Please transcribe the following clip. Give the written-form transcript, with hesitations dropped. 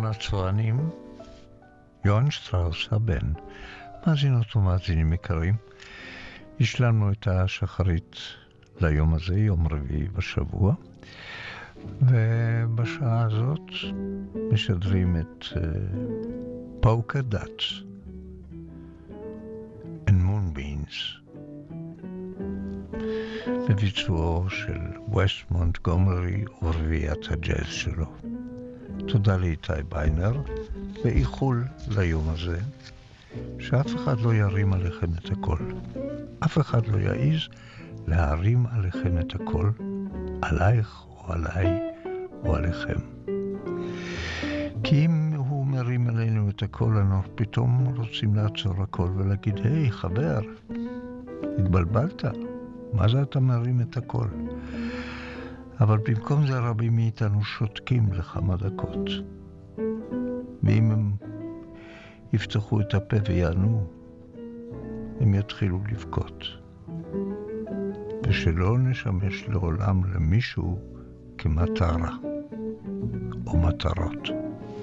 הצוענים, יוהאן שטראוס הבן, מאזינות ומאזינים יקרים, השלמנו את השחרית ליום הזה, יום רביעי בשבוע, ובשעה הזאת משדרים את פולקה דאטס and Moonbeams בביצועו של ווסט מונטגומרי ורביעיית הג'אז שלו. תודה לאיתי ביינר, ואיחול ליום הזה, שאף אחד לא ירים עליכם את הכל. אף אחד לא יעיז להרים עליכם את הכל, עלייך או עליי או עליכם. כי אם הוא מרים עלינו את הכל, אנחנו פתאום רוצים לעצור הכל ולהגיד, היי חבר, התבלבלת, מה זה אתה מרים את הכל? אבל במקום זה רבים מאיתנו שותקים לכמה דקות. ואם הם יפתחו את הפה ויענו, הם יתחילו לבכות. ושלא נשמש לעולם למישהו כמטרה או מטרות.